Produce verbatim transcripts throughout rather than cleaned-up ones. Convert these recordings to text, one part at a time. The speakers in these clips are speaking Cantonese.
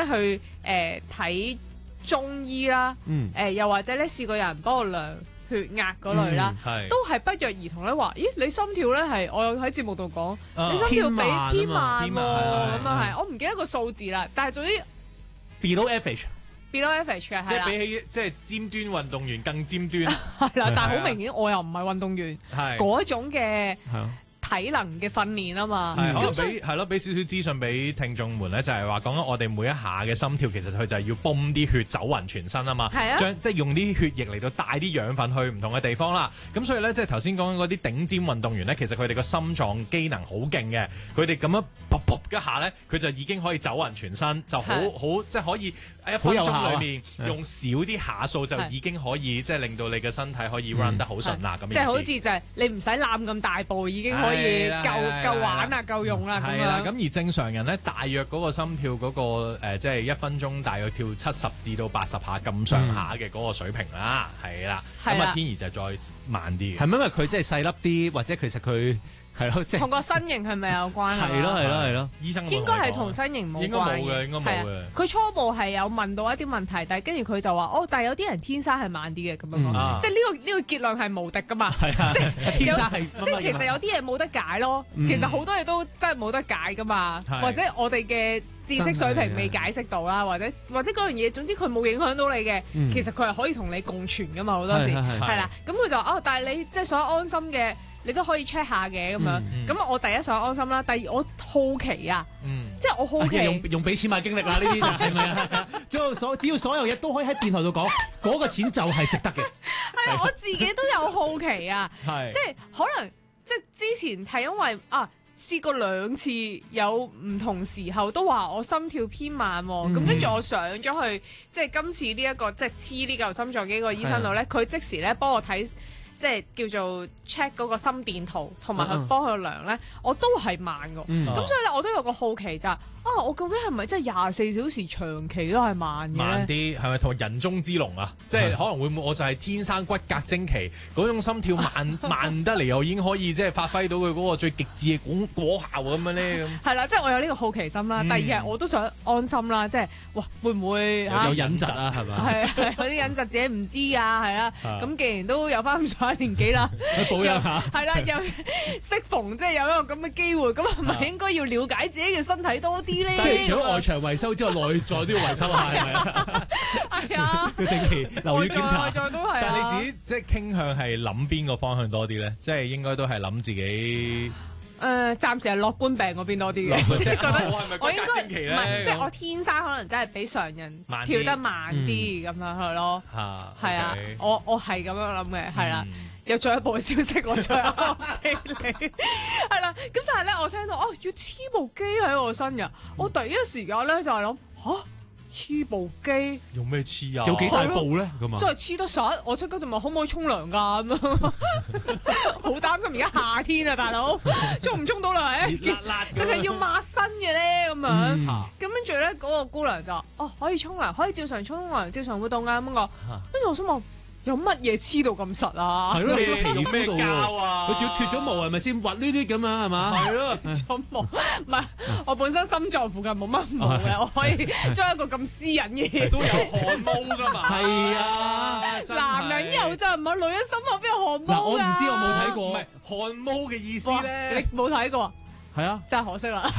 去誒睇、呃、中醫啦，誒、 嗯呃、又或者咧試過有人幫我量血壓嗰類啦， 嗯、 都係不約而同咧話，咦你心跳咧係我有喺節目度講， 啊、 你心跳比偏慢慢喎，咁啊係，我唔記得個數字啦，但係總之 below average。 below average 嘅， 即係比起即係尖端運動員更尖端， 係啦，但係好明顯我又唔係運動員，嗰種嘅體能嘅訓練啊嘛， 係可能俾係咯，俾少少資訊俾聽眾們咧，就係話講緊我哋每一下嘅心跳，其實佢就係要泵啲血走勻全身啊嘛，將即係用啲血液嚟到帶啲養分去唔同嘅地方啦。咁所以咧，即係頭先講緊嗰啲頂尖運動員咧，其實佢哋個心臟機能好勁嘅，佢哋咁樣噗噗一下咧，佢就已經可以走勻全身，就好好即係可以一分鐘裏面用少啲下數就已經可以即係令到你嘅身體可以 run 得好順啦。咁即係好似就係你唔使攬咁大步已經可以。夠夠玩啊，夠用啦咁樣。 咁而正常人咧，大約嗰個心跳嗰、那個誒、呃，即係一分鐘大約跳七十至到八十下咁上下嘅嗰個水平啦，係啦、嗯。咁啊，天怡就再慢啲嘅。 係咪因為佢真係細粒啲，或者其實佢係咯，即係同個身形係咪有關係？ 係咯係咯係咯， 醫生應該係同身形冇關嘅。 應該冇嘅，應該冇嘅。 佢初步係有問到一啲問題，但係跟住佢就話：哦，但係有啲人天生係慢啲嘅咁樣講，嗯、即係呢、呢個呢、呢個結論係無敵噶嘛。 係啊， 即係天生係即係其實有啲嘢冇得解咯。嗯、其實好多嘢都真係冇得解噶嘛， 嗯、 或者我哋嘅知識水平未解釋到啦，或者或者嗰樣嘢，總之佢冇影響到你嘅，嗯、其實佢係可以同你共存噶嘛。好多時係啦，咁佢就哦，但係你即係想安心嘅。你都可以 check 下嘅咁樣，咁、嗯嗯、我第一想安心啦，第二我好奇啊，嗯、即係我好奇， 用用俾錢買經歷啦，呢啲就係咪啊？只要所只要所有嘢都可以喺電台度講，嗰、嗰個錢就係值得嘅。 係啊，我自己都有好奇啊， 係即係可能即係之前係因為啊試過兩次有唔同時候都話我心跳偏慢喎，咁跟住我上咗去即係今次呢、呢、一個即係黐呢嚿心臟機個醫生度咧，佢即時咧幫我睇。即係叫做 check 嗰個心電圖，同埋佢幫佢量咧，嗯、我都係慢㗎。咁、嗯、所以咧，我都有個好奇就係、是、啊，我究竟係咪真係廿四小時長期都係慢嘅咧？ 慢啲係咪同人中之龍啊？即係可能會唔會我就係天生骨骼精奇，嗰種心跳慢慢得嚟，又已經可以即係發揮到佢嗰個最極致嘅果果效咁樣咧？咁係啦，即係我有呢個好奇心啦。嗯、第二係我都想安心啦，即係哇，會唔會有隱疾啊？係咪？ 係係有啲隱疾自己唔知啊，係啦。咁既然都有翻咁上下年紀啦， 保養下係啦，又適逢即係有一個咁嘅機會，咁係咪應該要了解自己嘅身體多啲咧？ 即係除咗外牆維修之外，內在都要維修下，係咪啊？ 係啊， 要定期留意檢查。 內在都係。 但係你自己即係傾向係諗邊個方向多啲咧？即係應該都係諗自己。 誒，暫時係樂觀病嗰邊多啲嘅，即係覺得我應該唔係，即係我天生可能真係比常人跳得慢啲咁樣係咯。係啊，我我係咁樣諗嘅，係啦。有進一步嘅消息我再 update 你，係啦。咁但係咧，我聽到哦要黐部機喺我身嘅，我第一時間咧就係諗吓。黐部機用咩黐啊？ 有幾大部咧？咁啊， 真係黐得實。我出街就問可唔可以沖涼㗎咁樣，好擔心而家夏天啊，大佬沖唔沖到涼？ 熱辣辣定係要抹身嘅咧？咁樣咁跟住咧，嗰個姑娘就哦可以沖涼，可以照常沖涼，照常活動啊咁講。跟住我心諗。有乜嘢黐到咁實啊？ 係咯，你皮用咩膠啊？ 佢仲要脫咗毛係咪先？滑呢啲咁樣係嘛？ 係咯， 脫咗毛唔係我本身心臟附近冇乜毛嘅，我可以將一個咁私隱嘅嘢都有汗毛㗎嘛？ 係啊， 男人有咋，唔係女人心口邊有汗毛㗎？ 我唔知，我冇睇過。 唔係汗毛嘅意思咧， 你冇睇過？ 係啊， 真係可惜啦。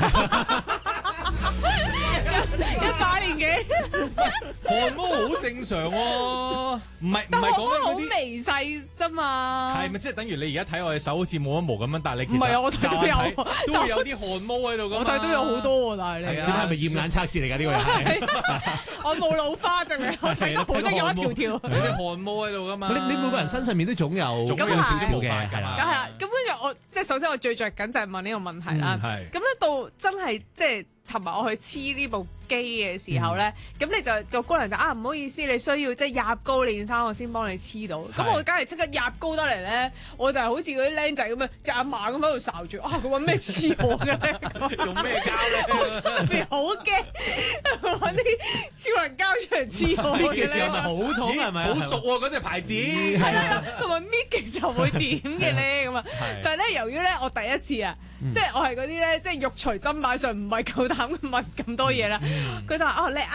一把年紀， 汗毛好正常喎，唔係唔係講緊好微細啫嘛。 係咪即係等於你而家睇我隻手好似冇乜毛咁樣，但係你其實唔係啊，我睇都有， 都會有啲汗毛喺度㗎嘛。 我睇都有好多喎，但係你點解係咪驗眼測試嚟㗎？呢個人我冇老花，淨係我睇到好多有一條條， 有啲汗毛喺度㗎嘛。 你你每個人身上面都總有總有少少嘅，係啦。 咁係啦，咁跟住我即係首先我最着緊就係問呢個問題啦。咁咧到真係即係。尋日我去黐呢部機嘅時候咧，咁、嗯、你就個姑娘就啊唔好意思，你需要即係入高你件衫，我先幫你黐到。咁是我梗係即刻入高得嚟咧，我就係好似嗰啲僆仔咁樣，隻阿嫲咁喺度睄住。啊，佢揾咩黐我嘅咧？ 用咩膠咧？ 我心入邊好驚，揾啲超人膠出嚟黐我嘅咧。 搣嘅時候咪好痛係咪？ 好熟喎嗰隻牌子。 係啦，同埋搣嘅時候會點嘅咧咁啊？但係咧，由於咧我第一次啊。嗯、即係我係嗰啲咧，即係肉隨砧板上唔係夠膽問咁多嘢啦。佢、嗯、就話：哦，你